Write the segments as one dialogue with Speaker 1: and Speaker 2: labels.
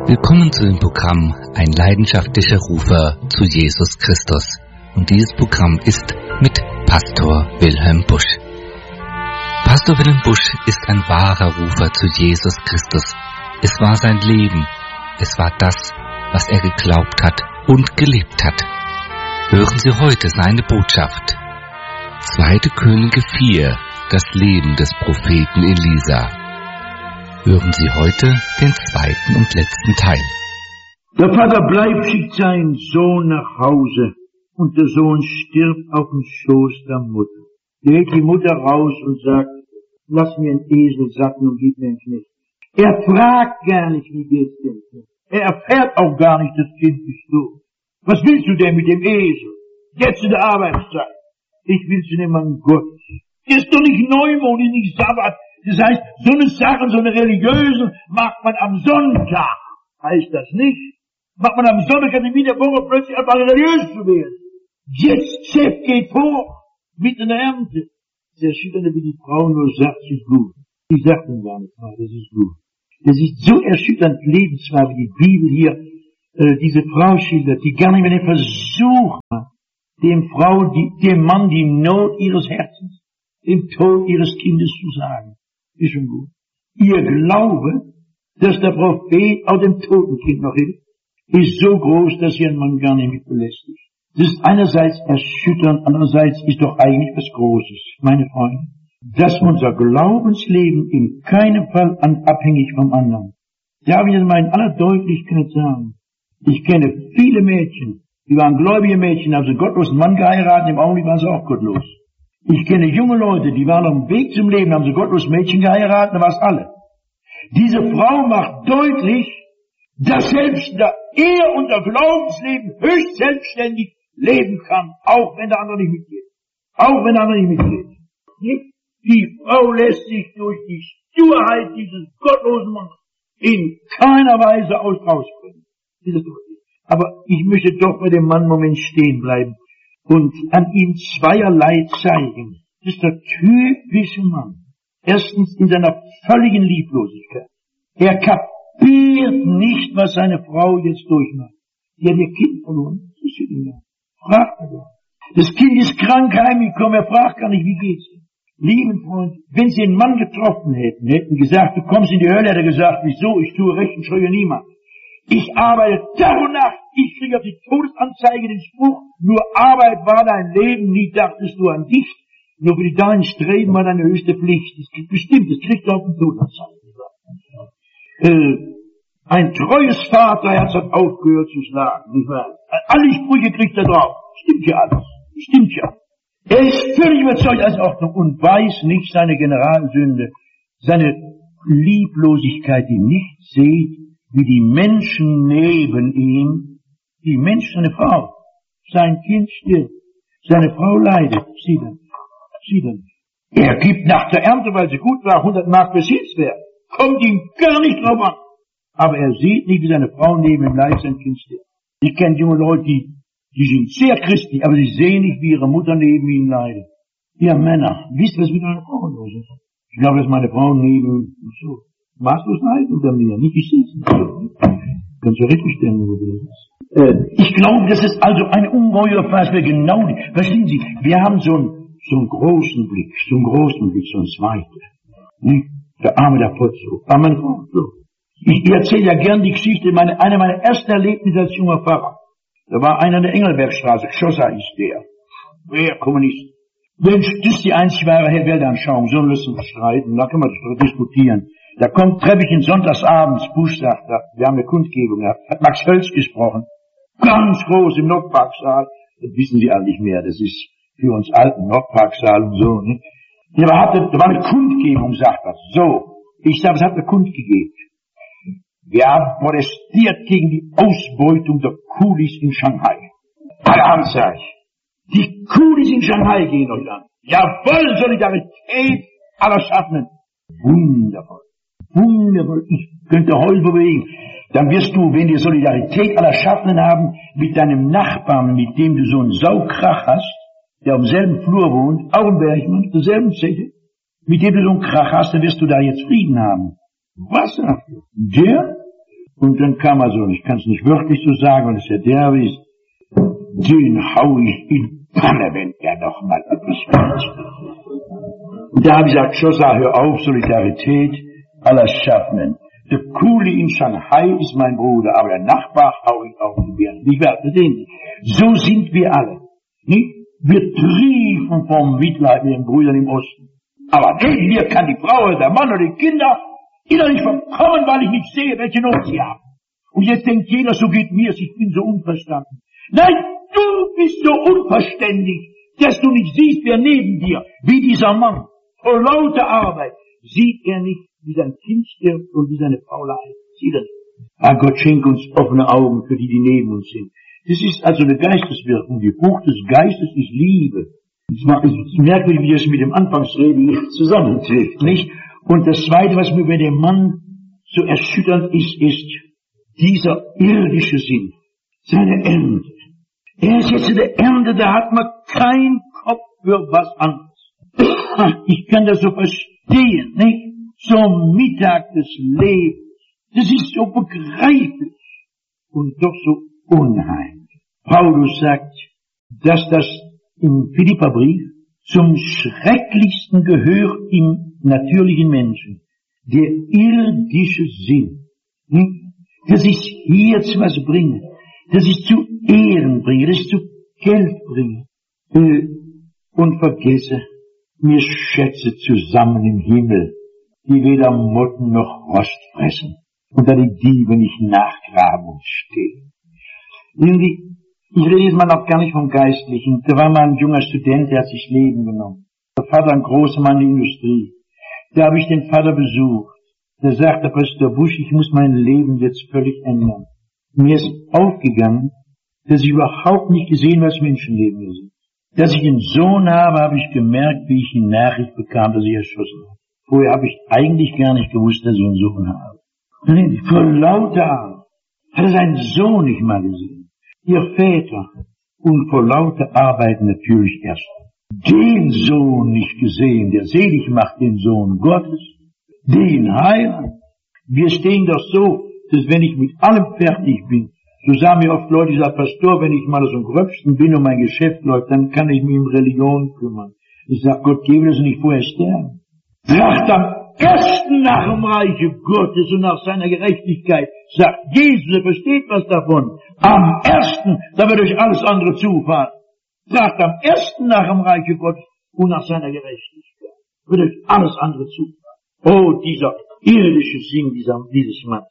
Speaker 1: Willkommen zu dem Programm Ein leidenschaftlicher Rufer zu Jesus Christus. Und dieses Programm ist mit Pastor Wilhelm Busch. Pastor Wilhelm Busch ist ein wahrer Rufer zu Jesus Christus. Es war sein Leben. Es war das, was er geglaubt hat und gelebt hat. Hören Sie heute seine Botschaft. 2. Könige 4, das Leben des Propheten Elisa. Hören Sie heute den 2. und letzten Teil.
Speaker 2: Der Vater bleibt, schickt seinen Sohn nach Hause und der Sohn stirbt auf dem Schoß der Mutter. Geht die Mutter raus und sagt, lass mir einen Esel satten und gib mir einen Knecht. Er fragt gar nicht, wie geht's denn? Er erfährt auch gar nicht, das Kind ist tot. Was willst du denn mit dem Esel? Jetzt in der Arbeitszeit. Ich will zu dem Mann Gottes. Ist doch nicht Neumond, ist nicht Sabbat. Das heißt, so eine Sache, so eine religiöse, macht man am Sonntag. Heißt das nicht? Macht man am Sonntag, kann in der Woche plötzlich einfach religiös zu werden. Jetzt, Chef geht vor, mitten in der Ernte. Das Erschütternde, wie die Frau nur sagt, es ist gut. Die sagt dann gar nicht, das ist gut. Das ist so erschütternd, lebenswahr, wie die Bibel hier diese Frau schildert, die gar nicht mehr den Versuch hat, dem Mann die Not ihres Herzens, den Tod ihres Kindes zu sagen. Ist schon gut. Ihr Glaube, dass der Prophet auch dem toten Kind noch hilft, ist so groß, dass ihr einen Mann gar nicht mit belästigt. Das ist einerseits erschütternd, andererseits ist doch eigentlich was Großes, meine Freunde, dass unser Glaubensleben in keinem Fall abhängig vom anderen. Darf ich das mal in aller Deutlichkeit sagen? Ich kenne viele Mädchen, die waren gläubige Mädchen, haben sie einen gottlosen Mann geheiratet, im Augenblick waren sie auch gottlos. Ich kenne junge Leute, die waren auf dem Weg zum Leben, haben sie gottlos Mädchen geheiratet, da war es alle. Diese Frau macht deutlich, dass selbst der Ehe und der Glaubensleben höchst selbstständig leben kann, auch wenn der andere nicht mitgeht. Auch wenn der andere nicht mitgeht. Die Frau lässt sich durch die Sturheit dieses gottlosen Mannes in keiner Weise rausbringen. Aber ich möchte doch bei dem Mann einen Moment stehen bleiben und an ihm zweierlei zeigen. Das ist der typische Mann. Erstens in seiner völligen Lieblosigkeit. Er kapiert nicht, was seine Frau jetzt durchmacht. Die hat ihr Kind verloren. Das ist nicht mehr. Fragt er doch. Das Kind ist krank heimgekommen. Er fragt gar nicht, wie geht's ihm? Lieben Freund, wenn sie einen Mann getroffen hätten gesagt, du kommst in die Hölle, hätte er gesagt, wieso? Ich tue recht und scheue niemand. Ich arbeite Tag und Nacht. Ich kriege auf die Todesanzeige den Spruch, nur Arbeit war dein Leben, nie dachtest du an dich. Nur für die dein Streben war deine höchste Pflicht. Das kriegst du auf die Todesanzeige. Ein treues Vaterherz hat aufgehört zu schlagen, nicht wahr? Alle Sprüche kriegt er drauf. Stimmt ja alles. Stimmt ja. Er ist völlig überzeugt als Ordnung und weiß nicht seine Generalsünde, seine Lieblosigkeit, die nicht sieht, wie die Menschen neben ihm, die Menschen, seine Frau, sein Kind stirbt, seine Frau leidet, sieht er. Er gibt nach der Ernte, weil sie gut war, 100 Mark Besitzwert. Kommt ihm gar nicht drauf an. Aber er sieht nicht, wie seine Frau neben ihm leidet, sein Kind stirbt. Ich kenne junge Leute, die sind sehr christlich, aber sie sehen nicht, wie ihre Mutter neben ihnen leidet. Ihr Männer, wisst ihr, was mit einer Frau los ist? Ich glaube, dass meine Frau neben so maßlos leiden unter mir, nicht ich sitze. Kannst du richtig stellen, wo du bist. Ich glaube, das ist also eine ungeheure Phase, genau, verstehen Sie, wir haben so einen großen Blick, so einen zweiten. Nicht? Der Arme der Potzo. Aber meine Frau, so. Ich erzähle ja gern die Geschichte, eine meiner ersten Erlebnisse als junger Pfarrer. Da war einer in der Engelbergstraße, Schosser ist der Kommunist. Das ist die einzig wahre Weltanschauung, so müssen wir streiten, da können wir diskutieren. Da kommt Treppchen sonntagsabends, Busch sagt, wir haben eine Kundgebung gehabt, hat Max Hölz gesprochen, ganz groß im Nordparksaal, das wissen Sie alle nicht mehr, das ist für uns alten Nordparksaal und so, ne? Ja, da war eine Kundgebung, sagt er, so, ich sage, was hat eine Kundgebung? Wir haben protestiert gegen die Ausbeutung der Kulis in Shanghai. Alle Anzeige. Die Kulis in Shanghai gehen euch an. Jawohl, Solidarität aller Schaffenden. Wundervoll. Wundervoll. Ich könnte heute bewegen. Dann wirst du, wenn wir Solidarität aller Schaffenden haben, mit deinem Nachbarn, mit dem du so einen Saukrach hast, der auf demselben Flur wohnt, auch im Bergmann, derselben Zeche, mit dem du so einen Krach hast, dann wirst du da jetzt Frieden haben. Was sagt er? Und dann kam also, ich kann es nicht wörtlich so sagen, weil es ja derb ist, den hau ich in Panne, wenn er noch mal etwas macht. Und da habe ich gesagt, Schossa, hör auf, Solidarität aller Schaffenden. Der Kuli in Shanghai ist mein Bruder, aber der Nachbar hau ich auf den Birnen. Nicht wahr? So sind wir alle. Nicht? Wir triefen vom Mitleid mit den Brüdern im Osten. Aber neben mir kann die Frau oder der Mann oder die Kinder innerlich verkommen, weil ich nicht sehe, welche Not sie haben. Und jetzt denkt jeder, so geht mir's, ich bin so unverstanden. Nein, du bist so unverständig, dass du nicht siehst, wer neben dir, wie dieser Mann, vor lauter Arbeit, sieht er nicht, wie sein Kind stirbt und wie seine Frau leidet. Sieht er nicht. Ah, Gott schenke uns offene Augen für die, die neben uns sind. Das ist also eine Geisteswirkung. Die Frucht des Geistes ist Liebe. Es ist merkwürdig, wie das mit dem Anfangsreden nicht zusammentrifft, nicht? Und das Zweite, was mir bei dem Mann so erschütternd ist, ist dieser irdische Sinn, seine Ernte. Er ist jetzt in der Ernte, da hat man keinen Kopf für was anderes. Ich kann das so verstehen, nicht? Zum Mittag des Lebens. Das ist so begreiflich und doch so unheimlich. Paulus sagt, dass das im Philipperbrief zum Schrecklichsten gehört im natürlichen Menschen. Der irdische Sinn. Das ist hier zu was bringen. Das ist zu Ehren bringen. Das ist zu Geld bringen. Und vergesse, mir Schätze zusammen im Himmel, die weder Motten noch Rost fressen, und da die Diebe nicht nachgraben und stehlen. Ich rede jetzt mal noch gar nicht vom Geistlichen. Da war mal ein junger Student, der hat sich Leben genommen. Der Vater, ein großer Mann der Industrie. Da habe ich den Vater besucht. Da sagt der Pastor Busch, ich muss mein Leben jetzt völlig ändern. Mir ist aufgegangen, dass ich überhaupt nicht gesehen, was Menschenleben ist. Dass ich einen Sohn habe, habe ich gemerkt, wie ich die Nachricht bekam, dass ich erschossen habe. Vorher habe ich eigentlich gar nicht gewusst, dass ich einen Sohn habe. Vor lauter Arbeit hat er seinen Sohn nicht mal gesehen. Ihr Väter. Und vor lauter Arbeit natürlich erst den Sohn nicht gesehen, der selig macht, den Sohn Gottes, den Heiland. Wir stehen doch so, dass wenn ich mit allem fertig bin, so sagen mir oft Leute, ich sage, Pastor, wenn ich mal so ein Gröbsten bin und mein Geschäft läuft, dann kann ich mich um Religion kümmern. Ich sage, Gott gebe, dass ich nicht vorher sterben. Tracht am ersten nach dem Reiche Gottes und nach seiner Gerechtigkeit, sagt Jesus, er versteht was davon. Am ersten, da wird euch alles andere zufahren. Tracht am ersten nach dem Reiche Gottes und nach seiner Gerechtigkeit, wird euch alles andere zufahren. Oh, dieser irdische Sinn dieses Mannes.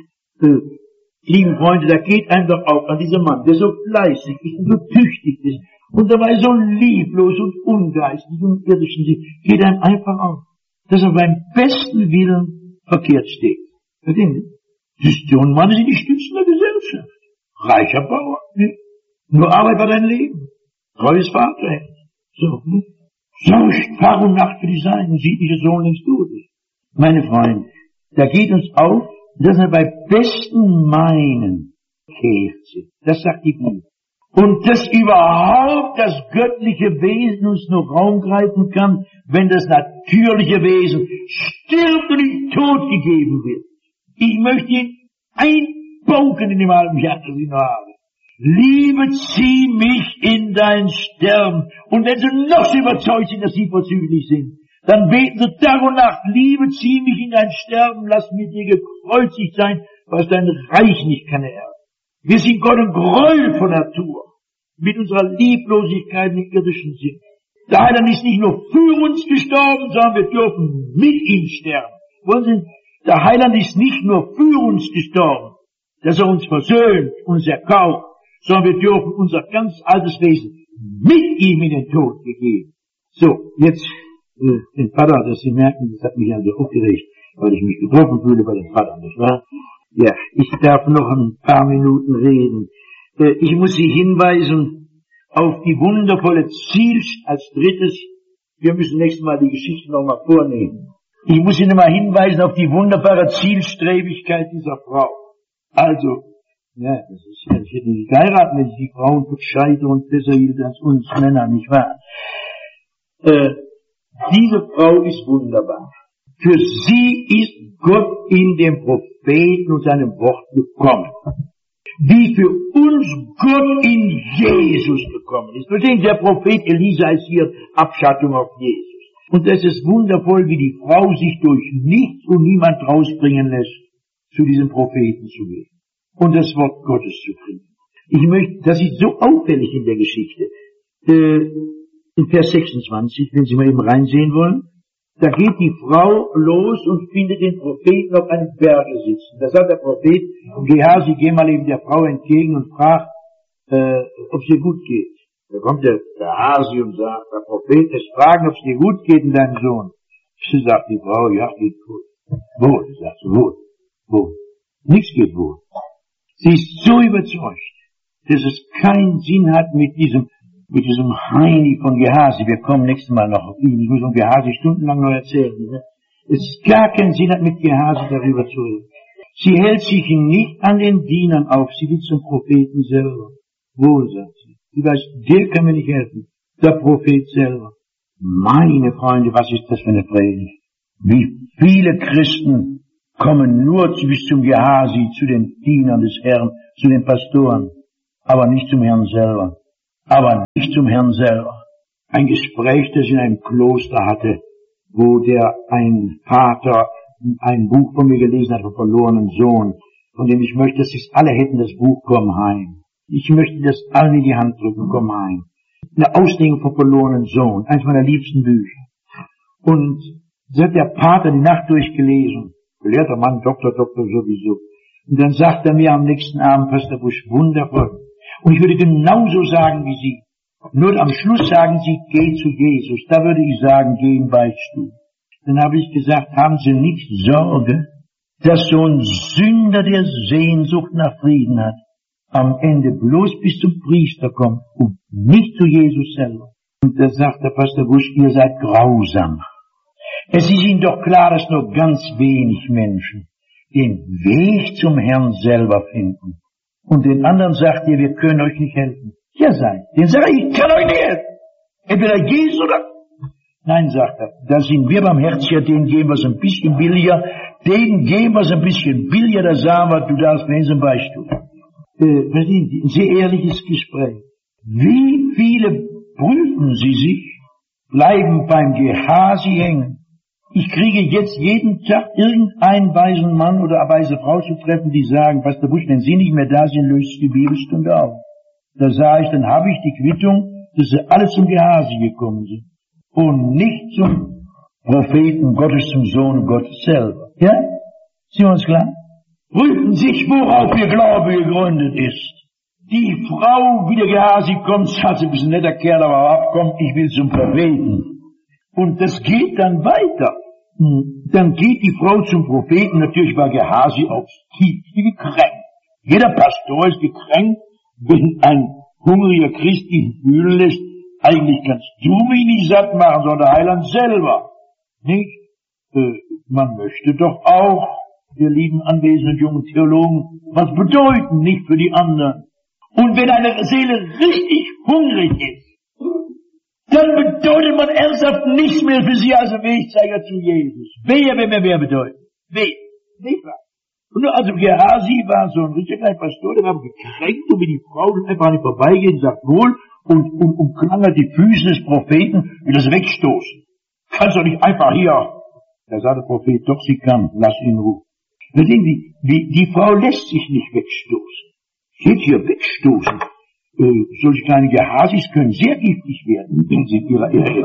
Speaker 2: Lieben Freunde, da geht einfach auch an dieser Mann, der so fleißig ist und so tüchtig ist und dabei so lieblos und ungeistig und irdischen Sinn, geht einem einfach auf, dass er beim besten Willen verkehrt steht. Verstehen Sie? Das ist der Mann, sind die Stützen der Gesellschaft. Reicher Bauer, ne? Nur Arbeit war dein Leben. Treues Vater. So, ne? Sorgt Tag und Nacht für die Seinen, sieht nicht, der Sohn längst tot ist. Meine Freunde, da geht uns auf, dass wir bei besten Meinen kehrt sind. Das sagt die Bibel. Und dass überhaupt das göttliche Wesen uns nur Raum greifen kann, wenn das natürliche Wesen stirbt und in Tod gegeben wird. Ich möchte ihn einbauken in dem halben Jahr, das ich noch habe. Liebe, zieh mich in dein Sterben. Und wenn sie noch so überzeugt sind, dass sie vorzüglich sind, dann beten sie Tag und Nacht, Liebe, zieh mich in dein Sterben, lass mir dir gekreuzigt sein, was dein Reich nicht kann erben. Wir sind Gott ein Gräuel von Natur, mit unserer Lieblosigkeit im irdischen Sinn. Der Heiland ist nicht nur für uns gestorben, sondern wir dürfen mit ihm sterben. Wollen Sie, der Heiland ist nicht nur für uns gestorben, dass er uns versöhnt, uns erkauft, sondern wir dürfen unser ganz altes Wesen mit ihm in den Tod gegeben. So, jetzt den Vater, dass Sie merken, das hat mich also aufgeregt, weil ich mich getroffen fühle bei dem Vater, nicht wahr? Ja, ich darf noch ein paar Minuten reden. Ich muss Sie hinweisen auf die wundervolle als drittes, wir müssen nächstes Mal die Geschichte nochmal vornehmen. Ich muss Ihnen mal hinweisen auf die wunderbare Zielstrebigkeit dieser Frau. Also, ja, das ist ja, ich hätte nicht geheiratet, wenn ich die Frauen gescheiter und besser hielt als uns Männer, nicht wahr? Diese Frau ist wunderbar. Für sie ist Gott in dem Propheten und seinem Wort gekommen. Wie für uns Gott in Jesus gekommen ist. Verstehen, der Prophet Elisa ist hier Abschattung auf Jesus. Und es ist wundervoll, wie die Frau sich durch nichts und niemand rausbringen lässt, zu diesem Propheten zu gehen und das Wort Gottes zu kriegen. Ich möchte, das ist so auffällig in der Geschichte. In Vers 26, wenn Sie mal eben reinsehen wollen, da geht die Frau los und findet den Propheten auf einem Berge sitzen. Da sagt der Prophet, Gehazi, geh mal eben der Frau entgegen und frag, ob es ihr gut geht. Da kommt der Gehazi und sagt, der Prophet lässt fragen, ob es dir gut geht in deinem Sohn. Sie sagt die Frau, ja, geht gut. Wohl, sagt sie, wohl, wohl. Nichts geht wohl. Sie ist so überzeugt, dass es keinen Sinn hat mit diesem Heini von Gehazi. Wir kommen nächstes Mal noch auf ihn. Ich muss um Gehazi stundenlang noch erzählen. Ne? Es gar keinen Sinn hat, mit Gehazi darüber zu reden. Sie hält sich nicht an den Dienern auf. Sie will zum Propheten selber. Wohl, sagt sie. Sie weiß, der kann mir nicht helfen. Der Prophet selber. Meine Freunde, was ist das für eine Predigt? Wie viele Christen kommen nur bis zum Gehazi, zu den Dienern des Herrn, zu den Pastoren, aber nicht zum Herrn selber. Aber nicht zum Herrn selber. Ein Gespräch, das ich in einem Kloster hatte, wo ein Vater ein Buch von mir gelesen hat, vom verlorenen Sohn, von dem ich möchte, dass sie es alle hätten, das Buch, komm heim. Ich möchte das allen in die Hand drücken, komm heim. Eine Auslegung vom verlorenen Sohn, eines meiner liebsten Bücher. Und so hat der Pater die Nacht durchgelesen, gelehrter Mann, Doktor sowieso. Und dann sagt er mir am nächsten Abend, Pastor Busch, wundervoll. Und ich würde genauso sagen wie Sie. Nur am Schluss sagen Sie, geh zu Jesus. Da würde ich sagen, geh in den Beichtstuhl. Dann habe ich gesagt, haben Sie nicht Sorge, dass so ein Sünder, der Sehnsucht nach Frieden hat, am Ende bloß bis zum Priester kommt und nicht zu Jesus selber. Und da sagt der Pastor Busch, ihr seid grausam. Es ist Ihnen doch klar, dass nur ganz wenig Menschen den Weg zum Herrn selber finden. Und den anderen sagt ihr, wir können euch nicht helfen. Ja, sein. Den sage ich kann euch nicht helfen. Entweder Jesus oder... Nein, sagt er, da sind wir barmherziger, denen geben wir es ein bisschen billiger, denen geben wir es ein bisschen billiger, da sagen wir, du darfst mir zum Beichtstuhl. Verstehen Sie, ein sehr ehrliches Gespräch. Wie viele prüfen Sie sich, bleiben beim Gehazi hängen? Ich kriege jetzt jeden Tag irgendeinen weisen Mann oder eine weise Frau zu treffen, die sagen, Pastor Busch, wenn Sie nicht mehr da sind, löst die Bibelstunde auf. Da sage ich, dann habe ich die Quittung, dass sie alle zum Gehazi gekommen sind. Und nicht zum Propheten Gottes, zum Sohn Gottes selber. Ja? Sind wir uns klar? Prüfen sich, worauf ihr Glaube gegründet ist. Die Frau, wie der Gehazi kommt, sagt sie, bist ein netter Kerl, aber abkommt, ich will zum Propheten. Und das geht dann weiter. Dann geht die Frau zum Propheten, natürlich war Gehazi aufs Tiefste gekränkt. Jeder Pastor ist gekränkt, wenn ein hungriger Christ ihn fühlen lässt, eigentlich kannst du mich nicht satt machen, sondern der Heiland selber. Nicht? Man möchte doch auch, ihr lieben anwesenden jungen Theologen, was bedeuten, nicht für die anderen. Und wenn eine Seele richtig hungrig ist, dann bedeutet man ernsthaft nichts mehr für sie als Wegzeiger zu Jesus. Wehe, wenn wir mehr bedeuten. Wehe. Nicht wahr? Und also Gehazi war so ein richtiger kleiner Pastor, der war gekränkt, und wie die Frau einfach nicht vorbeigeht, sagt wohl, und umklangert die Füße des Propheten, will das wegstoßen. Kannst doch nicht einfach hier. Da sagt der Prophet, doch sie kann, lass ihn in Ruhe. Verstehen Sie, die Frau lässt sich nicht wegstoßen. Steht hier wegstoßen. Solche kleine Gehazis können sehr giftig werden, wenn sie in ihrer Ehe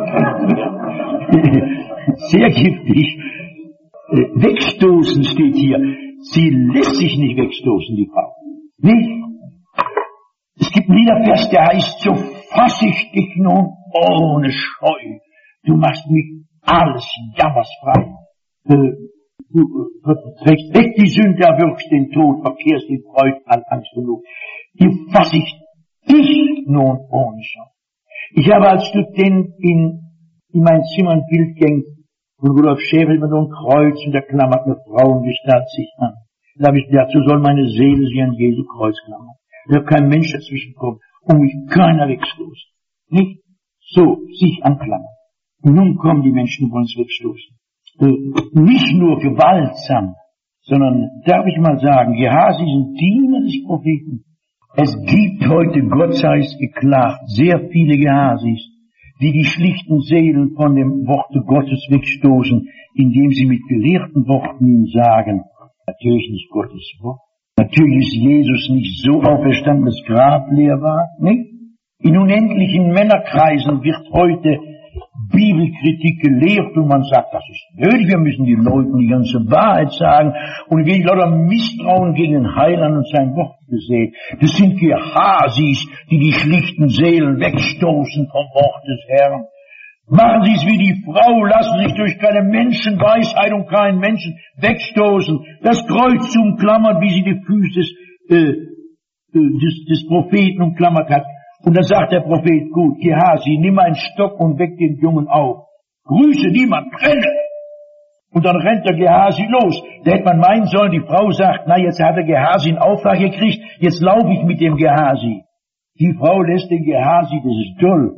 Speaker 2: sehr giftig. Wegstoßen steht hier. Sie lässt sich nicht wegstoßen, die Frau. Nicht? Es gibt einen Liedervers, der heißt, so fass ich dich nun ohne Scheu. Du machst mich alles jammersfrei. Du trägst weg die Sünde, erwürgst den Tod, verkehrst in Freud an Angst und Not. Die fass ich dich nun ohne Scheu. Ich habe als Student in mein Zimmer ein Bild gehängt von Rudolf Schäfer mit so einem Kreuz, und da klammert eine Frauengestalt sich an. Da habe ich gedacht, so soll meine Seele sich an Jesu Kreuz klammern. Da kein Mensch dazwischen kommt und mich keiner wegstoßen. Nicht so sich anklammern. Und nun kommen die Menschen, die wollen uns wegstoßen. nicht nur gewaltsam, sondern, darf ich mal sagen, Gehasi ist ein Diener des Propheten. Es gibt heute, Gott sei es geklagt, sehr viele Gehasis, die schlichten Seelen von dem Worte Gottes wegstoßen, indem sie mit gelehrten Worten sagen, natürlich nicht Gottes Wort. Natürlich ist Jesus nicht so auferstanden, dass Grab leer war, nicht? In unendlichen Männerkreisen wird heute Bibelkritik gelehrt und man sagt, das ist nötig, wir müssen den Leuten die ganze Wahrheit sagen und wenig lauter Misstrauen gegen den Heiland und sein Wort gesät. Das sind Gehasis, die schlichten Seelen wegstoßen vom Wort des Herrn. Machen Sie es wie die Frau, lassen sich durch keine Menschenweisheit und keinen Menschen wegstoßen. Das Kreuz umklammert, wie sie die Füße des Propheten umklammert hat. Und dann sagt der Prophet, gut, Gehasi, nimm einen Stock und weck den Jungen auf. Grüße niemand, renne! Und dann rennt der Gehasi los. Da hätte man meinen sollen, die Frau sagt, na, jetzt hat der Gehasi einen Auftrag gekriegt, jetzt laufe ich mit dem Gehasi. Die Frau lässt den Gehasi, das ist toll,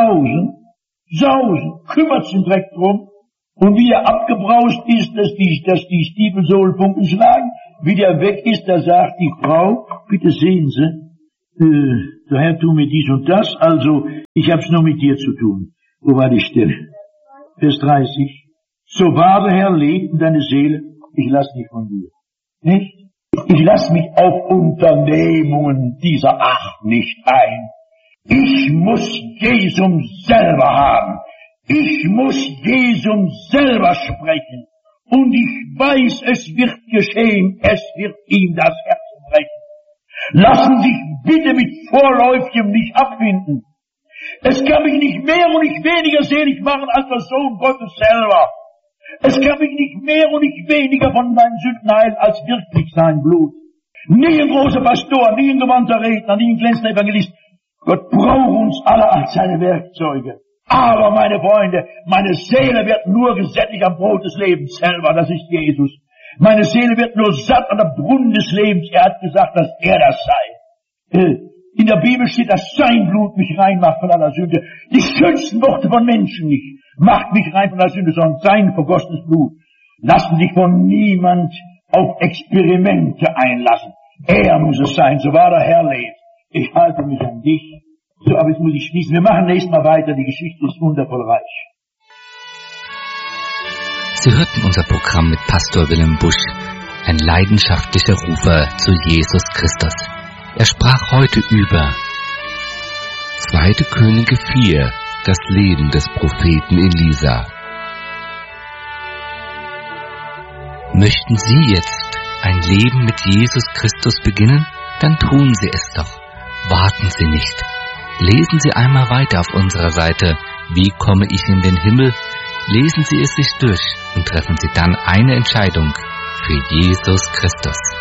Speaker 2: sausen, kümmert sich direkt drum. Und wie er abgebraust ist, dass die Stiefelssohlenpumpen schlagen, wie der weg ist, da sagt die Frau, bitte sehen Sie, der Herr tu mir dies und das, also ich hab's nur mit dir zu tun. Wo war die Stelle? Vers 30. So wahr der Herr lebt in deine Seele, ich lass dich von dir. Nicht? Ich lass mich auf Unternehmungen dieser Art nicht ein. Ich muss Jesum selber haben. Ich muss Jesum selber sprechen. Und ich weiß, es wird geschehen. Es wird ihm das Herz brechen. Lassen sich bitte mit Vorläufigem nicht abfinden. Es kann mich nicht mehr und nicht weniger selig machen als der Sohn Gottes selber. Es kann mich nicht mehr und nicht weniger von meinen Sünden heilen als wirklich sein Blut. Nie ein großer Pastor, nie ein gewandter Redner, nie ein glänzender Evangelist. Gott braucht uns alle als seine Werkzeuge. Aber, meine Freunde, meine Seele wird nur gesättigt am Brot des Lebens selber, das ist Jesus. Meine Seele wird nur satt an der Brunnen des Lebens. Er hat gesagt, dass er das sei. In der Bibel steht, dass sein Blut mich reinmacht von aller Sünde. Die schönsten Worte von Menschen nicht. Macht mich rein von aller Sünde, sondern sein vergossenes Blut. Lassen sich von niemand auf Experimente einlassen. Er muss es sein, so wahr der Herr lebt. Ich halte mich an dich. So, aber jetzt muss ich schließen. Wir machen nächstes Mal weiter. Die Geschichte ist wundervoll reich.
Speaker 1: Sie hörten unser Programm mit Pastor Wilhelm Busch, ein leidenschaftlicher Rufer zu Jesus Christus. Er sprach heute über 2. Könige 4, das Leben des Propheten Elisa. Möchten Sie jetzt ein Leben mit Jesus Christus beginnen? Dann tun Sie es doch. Warten Sie nicht. Lesen Sie einmal weiter auf unserer Seite Wie komme ich in den Himmel? Lesen Sie es sich durch und treffen Sie dann eine Entscheidung für Jesus Christus.